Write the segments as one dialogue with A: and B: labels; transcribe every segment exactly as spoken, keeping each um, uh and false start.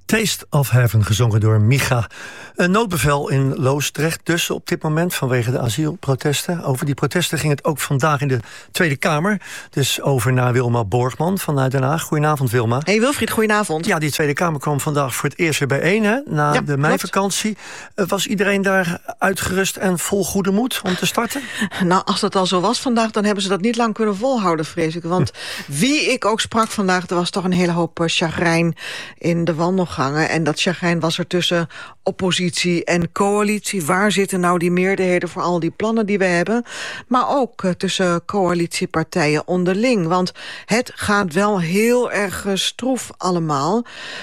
A: Taste of Heaven, gezongen door Micha. Een noodbevel in Loosdrecht dus op dit moment vanwege de asielprotesten. Over die protesten ging het ook vandaag in de Tweede Kamer. Dus over naar Wilma Borgman vanuit Den Haag. Goedenavond, Wilma.
B: Hey Wilfried, goedenavond.
A: Ja, die Tweede Kamer kwam vandaag voor het eerst weer bijeen, hè, na
B: ja,
A: de meivakantie. Uh, was iedereen daar uitgerust en vol goede moed om te starten?
B: Nou, als dat al zo was vandaag, dan hebben ze dat niet lang kunnen volhouden, vrees ik. Want wie ik ook sprak vandaag, er was toch een hele hoop uh, chagrijn in de wandelgangen. En dat chagrijn was er tussen oppositie en coalitie. Waar zitten nou die meerderheden voor al die plannen die we hebben? Maar ook uh, tussen coalitiepartijen onderling. Want het gaat wel heel erg uh, stroef allemaal.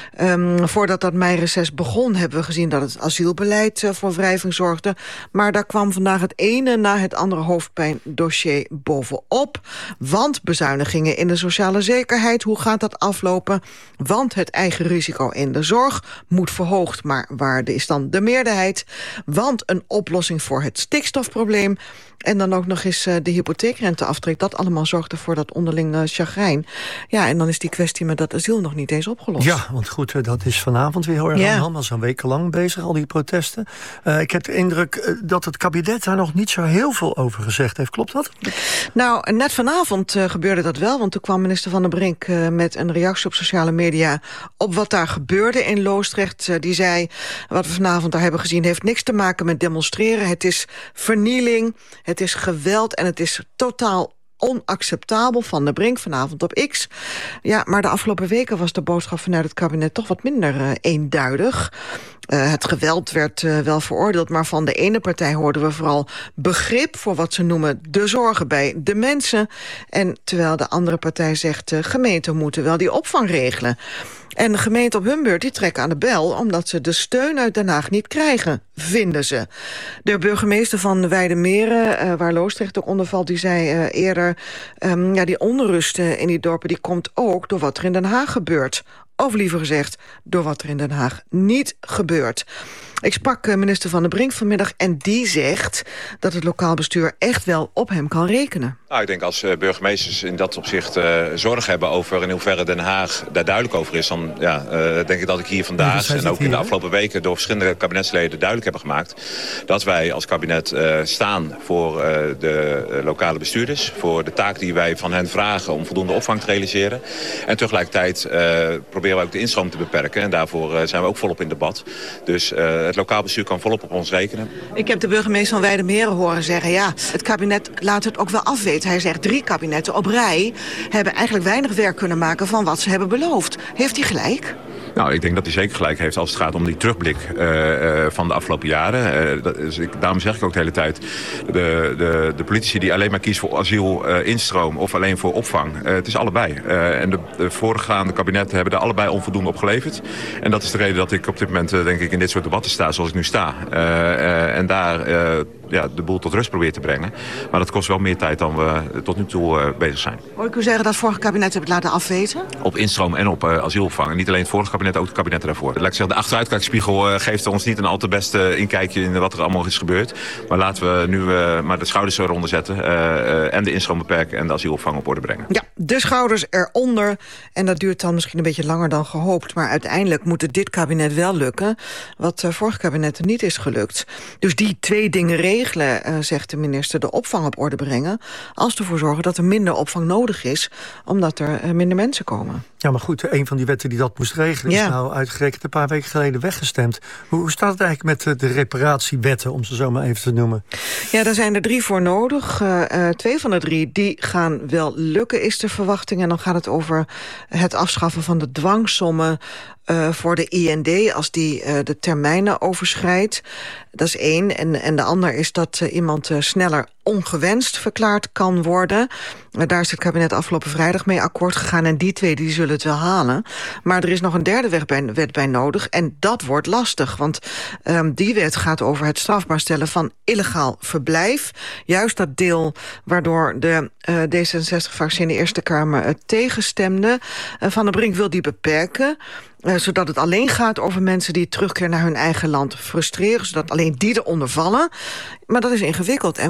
B: Um, voordat dat meireces begon, hebben we gezien dat het asielbeleid uh, voor wrijving zorgde. Maar daar kwam vandaag het ene na het andere hoofdpijndossier bovenop. Want bezuinigingen in de sociale zekerheid, hoe gaat dat aflopen? Want het eigen risico in de zorg moet verhoogd, maar waar is dan de meerderheid? Want een oplossing voor het stikstofprobleem en dan ook nog eens uh, de hypotheekrenteaftrek. Dat allemaal zorgt ervoor dat onderling uh, chagrijn. Ja, en dan is die kwestie met dat asiel nog niet eens opgelost.
A: Ja, want goed, uh, dat is vanavond weer heel erg
B: ja.
A: aan de hand. Dat is een week lang bezig, al die protesten. Uh, ik heb de indruk uh, dat het kabinet daar nog niet zo heel veel over gezegd heeft. Klopt dat?
B: Nou, net vanavond uh, gebeurde dat wel. Want toen kwam minister Van der Brink uh, met een reactie op sociale media op wat daar gebeurde in Loosdrecht. Uh, die zei, wat we vanavond daar hebben gezien heeft niks te maken met demonstreren. Het is vernieling, het is geweld en het is totaal onacceptabel. Van der Brink vanavond op X. Ja, maar de afgelopen weken was de boodschap vanuit het kabinet toch wat minder uh, eenduidig. Uh, het geweld werd uh, wel veroordeeld, maar van de ene partij hoorden we vooral begrip voor wat ze noemen de zorgen bij de mensen. En terwijl de andere partij zegt, uh, gemeenten moeten wel die opvang regelen. En de gemeenten op hun beurt die trekken aan de bel omdat ze de steun uit Den Haag niet krijgen, vinden ze. De burgemeester van Weidemeren, uh, waar Loosdrecht ook onder valt, die zei uh, eerder, um, ja, die onrust uh, in die dorpen die komt ook door wat er in Den Haag gebeurt. Of liever gezegd, door wat er in Den Haag niet gebeurt. Ik sprak minister Van der Brink vanmiddag en die zegt dat het lokaal bestuur echt wel op hem kan rekenen.
C: Nou, ik denk als uh, burgemeesters in dat opzicht uh, zorg hebben over in hoeverre Den Haag daar duidelijk over is, dan ja, uh, denk ik dat ik hier vandaag ja, en ook hier, in de afgelopen weken door verschillende kabinetsleden duidelijk hebben gemaakt dat wij als kabinet uh, staan voor uh, de uh, lokale bestuurders, voor de taak die wij van hen vragen om voldoende opvang te realiseren. En tegelijkertijd uh, proberen wij ook de instroom te beperken en daarvoor uh, zijn we ook volop in debat. Dus uh, het lokaal bestuur kan volop op ons rekenen.
B: Ik heb de burgemeester van Weidemeren horen zeggen, ja, het kabinet laat het ook wel afweten. Hij zegt, drie kabinetten op rij hebben eigenlijk weinig werk kunnen maken van wat ze hebben beloofd. Heeft hij gelijk?
C: Nou, ik denk dat hij zeker gelijk heeft als het gaat om die terugblik uh, uh, van de afgelopen jaren. Uh, dat is, ik, daarom zeg ik ook de hele tijd, de, de, de politici die alleen maar kiezen voor asiel, uh, instroom of alleen voor opvang. Uh, het is allebei. Uh, en de, de voorgaande kabinetten hebben er allebei onvoldoende op geleverd. En dat is de reden dat ik op dit moment uh, denk ik in dit soort debatten sta zoals ik nu sta. Uh, uh, en daar uh, ja, de boel tot rust probeer te brengen. Maar dat kost wel meer tijd dan we tot nu toe uh, bezig zijn.
B: Hoor ik u zeggen dat het vorige kabinet hebben het laten afweten?
C: Op instroom en op uh, asielopvang. En niet alleen het vorige kabinet, ook het kabinet daarvoor. Laat ik zeggen, de achteruitkijkspiegel uh, geeft ons niet een al te beste inkijkje in wat er allemaal is gebeurd. Maar laten we nu uh, maar de schouders eronder zetten. Uh, uh, en de instroom beperken en de asielopvang op orde brengen.
B: Ja, de schouders eronder. En dat duurt dan misschien een beetje langer dan gehoopt. Maar uiteindelijk moet het dit kabinet wel lukken. Wat uh, vorige kabinetten niet is gelukt. Dus die twee dingen regelen, uh, zegt de minister, de opvang op orde brengen. Als ervoor zorgen dat er minder opvang nodig is. Omdat er uh, minder mensen komen.
A: Ja, maar goed, een van die wetten die dat moest regelen is ja. nou uitgerekend een paar weken geleden weggestemd. Hoe, hoe staat het eigenlijk met de, de reparatiewetten, om ze zo maar even te noemen?
B: Ja, daar zijn er drie voor nodig. Uh, uh, twee van de drie, die gaan wel lukken, is de verwachting. En dan gaat het over het afschaffen van de dwangsommen Uh, voor de I N D als die uh, de termijnen overschrijdt. Dat is één. En, en de ander is dat uh, iemand uh, sneller ongewenst verklaard kan worden. Uh, daar is het kabinet afgelopen vrijdag mee akkoord gegaan. En die twee die zullen het wel halen. Maar er is nog een derde wet bij, wet bij nodig. En dat wordt lastig. Want um, die wet gaat over het strafbaar stellen van illegaal verblijf. Juist dat deel waardoor de uh, D zesenzestig-fractie in de Eerste Kamer uh, tegenstemde. Uh, Van der Brink wil die beperken. Uh, zodat het alleen gaat over mensen die terugkeer naar hun eigen land frustreren. Zodat alleen die eronder vallen. Maar dat is ingewikkeld. En we horen dat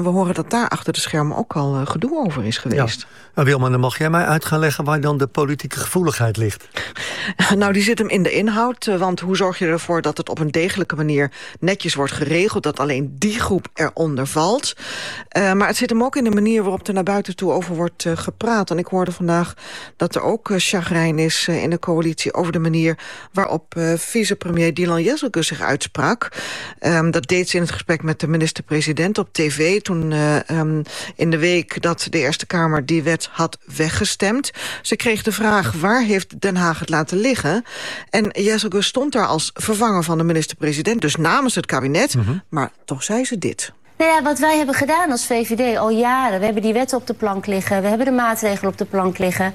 B: dat daar achter de schermen ook al uh, gedoe over is geweest.
A: Ja. Nou, Wilma, dan mag jij mij uit gaan leggen waar dan de politieke gevoeligheid ligt.
B: Nou, die zit hem in de inhoud. Want hoe zorg je ervoor dat het op een degelijke manier netjes wordt geregeld, dat alleen die groep eronder valt. Uh, maar het zit hem ook in de manier waarop er naar buiten toe over wordt uh, gepraat. En ik hoorde vandaag dat er ook uh, chagrijn is uh, in de coalitie over de manier waarop uh, vicepremier Dylan Jezelkus zich uitsprak. Um, dat deed ze in het gesprek met de minister-president op tv toen uh, um, in de week dat de Eerste Kamer die wet had weggestemd. Ze kreeg de vraag waar heeft Den Haag het laten liggen. En Jezelkus stond daar als vervanger van de minister-president, dus namens het kabinet. Mm-hmm. Maar toch zei ze dit.
D: Nou ja, wat wij hebben gedaan als V V D al jaren. We hebben die wetten op de plank liggen. We hebben de maatregelen op de plank liggen.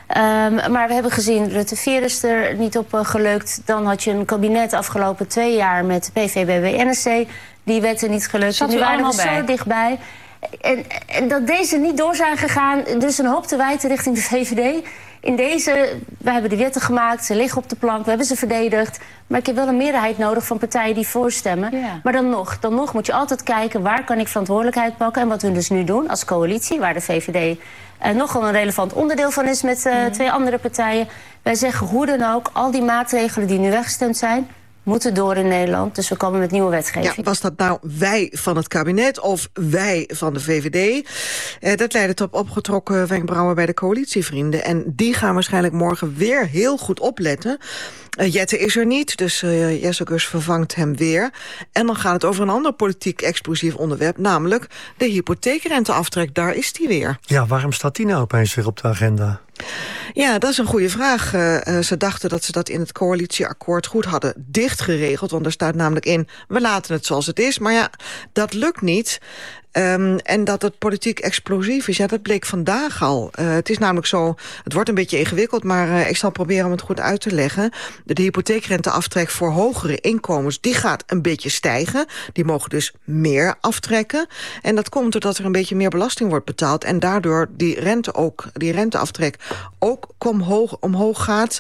D: Um, maar we hebben gezien, Rutte vier is er niet op uh, gelukt. Dan had je een kabinet de afgelopen twee jaar met P V B B N S C. Die wetten niet gelukt.
E: Zat
D: nu waren we
E: bij.
D: zo dichtbij. En, en dat deze niet door zijn gegaan, dus een hoop te wijten richting de V V D. In deze, we hebben de wetten gemaakt, ze liggen op de plank, we hebben ze verdedigd. Maar ik heb wel een meerderheid nodig van partijen die voorstemmen. Ja. Maar dan nog, dan nog moet je altijd kijken waar kan ik verantwoordelijkheid pakken. En wat we dus nu doen als coalitie, waar de V V D uh, nogal een relevant onderdeel van is met uh, ja. twee andere partijen. Wij zeggen hoe dan ook, al die maatregelen die nu weggestemd zijn, moeten door in Nederland. Dus we komen met nieuwe wetgeving.
B: Ja, was dat nou wij van het kabinet of wij van de V V D? Eh, dat leidde tot opgetrokken wenkbrauwen bij de coalitievrienden. En die gaan waarschijnlijk morgen weer heel goed opletten. Uh, Jette is er niet, dus uh, Jezelkus vervangt hem weer. En dan gaat het over een ander politiek explosief onderwerp, namelijk de hypotheekrenteaftrek. Daar is die weer.
A: Ja, waarom staat die nou opeens weer op de agenda?
B: Ja, dat is een goede vraag. Uh, ze dachten dat ze dat in het coalitieakkoord goed hadden dichtgeregeld. Want er staat namelijk in, we laten het zoals het is. Maar ja, dat lukt niet. Um, en dat het politiek explosief is, ja, dat bleek vandaag al. Uh, het is namelijk zo, het wordt een beetje ingewikkeld, maar uh, ik zal proberen om het goed uit te leggen. De, de hypotheekrenteaftrek voor hogere inkomens, die gaat een beetje stijgen. Die mogen dus meer aftrekken. En dat komt doordat er een beetje meer belasting wordt betaald. En daardoor die rente ook, die renteaftrek ook omhoog, omhoog gaat.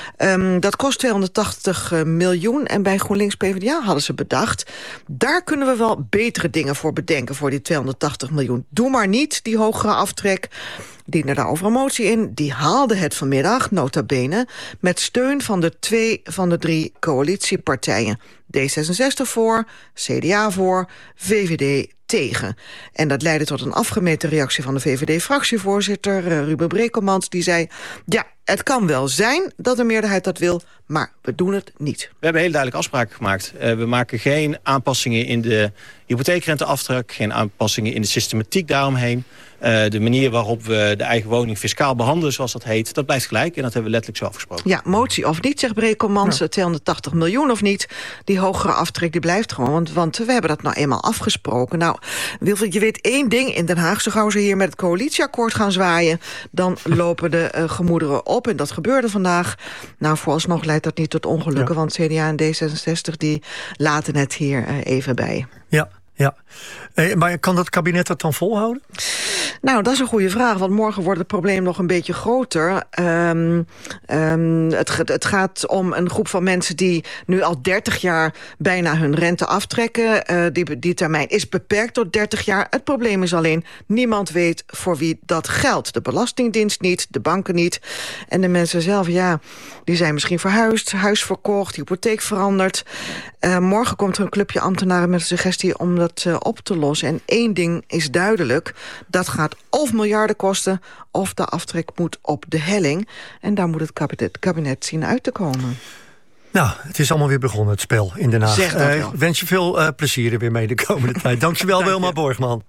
B: Um, dat kost tweehonderdtachtig miljoen. En bij GroenLinks P v d A hadden ze bedacht, daar kunnen we wel betere dingen voor bedenken, voor die tweehonderdtachtig miljoen. Doe maar niet die hogere aftrek. Diende daarover een motie in. Die haalde het vanmiddag, nota bene, met steun van de twee van de drie coalitiepartijen. D zesenzestig voor, C D A voor, V V D tegen. En dat leidde tot een afgemeten reactie van de V V D-fractievoorzitter uh, Ruben Brekelmans. Die zei, ja, het kan wel zijn dat de meerderheid dat wil, maar we doen het niet.
F: We hebben hele duidelijke afspraken gemaakt. Uh, we maken geen aanpassingen in de hypotheekrenteaftrek, geen aanpassingen in de systematiek daaromheen. Uh, de manier waarop we de eigen woning fiscaal behandelen, zoals dat heet, dat blijft gelijk. En dat hebben we letterlijk zo afgesproken.
B: Ja, motie of niet, zegt Brekelmans, ja. tweehonderdtachtig miljoen of niet. Die hogere aftrek die blijft gewoon, want, want we hebben dat nou eenmaal afgesproken. Nou, Wilfried, je weet één ding in Den Haag. Zo gauw ze hier met het coalitieakkoord gaan zwaaien, dan lopen de uh, gemoederen op. En dat gebeurde vandaag. Nou, vooralsnog leidt dat niet tot ongelukken, ja. Want C D A en D zesenzestig die laten het hier uh, even bij.
A: Ja. Ja, eh, maar kan dat kabinet dat dan volhouden?
B: Nou, dat is een goede vraag, want morgen wordt het probleem nog een beetje groter. Um, um, het, het gaat om een groep van mensen die nu al dertig jaar bijna hun rente aftrekken. Uh, die, die termijn is beperkt tot dertig jaar. Het probleem is alleen, niemand weet voor wie dat geldt. De Belastingdienst niet, de banken niet. En de mensen zelf, ja, die zijn misschien verhuisd, huis verkocht, hypotheek veranderd. Uh, morgen komt er een clubje ambtenaren met een suggestie om dat uh, op te lossen. En één ding is duidelijk, dat gaat of miljarden kosten, of de aftrek moet op de helling. En daar moet het kabinet, kabinet zien uit te komen.
A: Nou, het is allemaal weer begonnen, het spel in Den Haag.
B: Zeg dat wel.
A: Uh, ik wens je veel uh, plezier er weer mee de komende tijd. Dankjewel, Dank Wilma Borgman.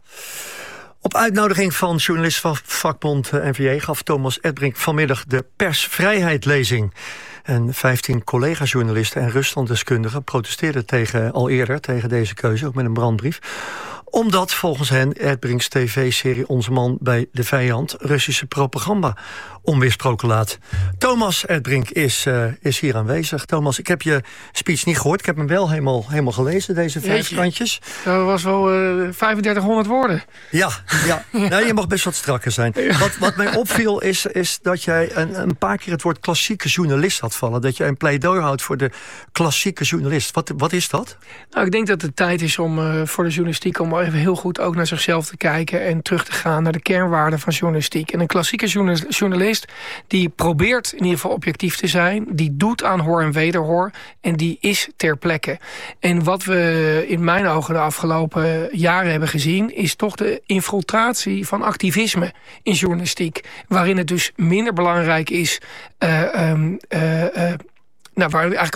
A: Op uitnodiging van journalist van vakbond N V J gaf Thomas Erdbrink vanmiddag de persvrijheidlezing. En vijftien collega-journalisten en Ruslanddeskundigen protesteerden tegen, al eerder tegen deze keuze, ook met een brandbrief. Omdat volgens hen Erdbrinks tv-serie Onze Man bij de Vijand Russische propaganda onweersproken laat. Thomas Erdbrink is, uh, is hier aanwezig. Thomas, ik heb je speech niet gehoord. Ik heb hem wel helemaal, helemaal gelezen, deze vijf kantjes.
E: Dat was wel uh, vijfendertighonderd woorden.
A: Ja, ja. Nou, je mag best wat strakker zijn. Ja. Wat, wat mij opviel is, is dat jij een, een paar keer het woord klassieke journalist had vallen. Dat je een pleidooi houdt voor de klassieke journalist. Wat, wat is dat?
E: Nou, ik denk dat het tijd is om uh, voor de journalistiek om wel even heel goed ook naar zichzelf te kijken en terug te gaan naar de kernwaarden van journalistiek. En een klassieke journalist die probeert in ieder geval objectief te zijn, die doet aan hoor en wederhoor en die is ter plekke. En wat we in mijn ogen de afgelopen jaren hebben gezien is toch de infiltratie van activisme in journalistiek, waarin het dus minder belangrijk is uh, um, uh, uh, nou, waar eigenlijk